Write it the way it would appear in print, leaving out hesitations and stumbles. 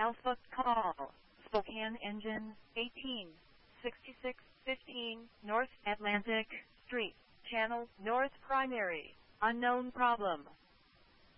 Alpha call. Spokane engine 186615 North Atlantic Street. Channel North Primary. Unknown problem.